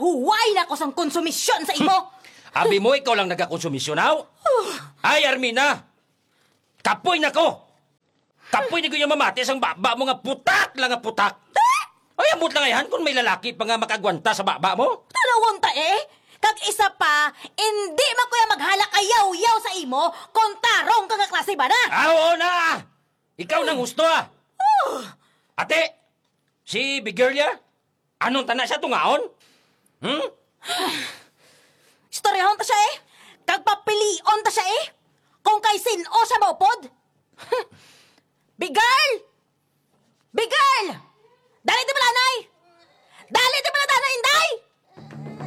huway na ko sang konsumisyon sa imo. Abi mo, ikaw lang nagkakonsumisyon, haw? Ay, Armina! Kapoy na ko! Kapoy na ko yung mamati sang baba mo nga putak lang nga putak. Ay, amot lang yan kung may lalaki pa nga makagwanta sa baba mo. Tanawon ta Kag isa pa, hindi man kuya maghalak ayaw-yaw sa imo kung tarong ka nga klase ba na? Oo na! Ikaw nang gusto, Ate, si Big Girl ya? Anong tana siya tungaon? Istoryahon ta siya Kag papilion ta siya kung kay sino siya maupod. Big girl! Big girl! Dali di malanay! Dali di malanay, Inday!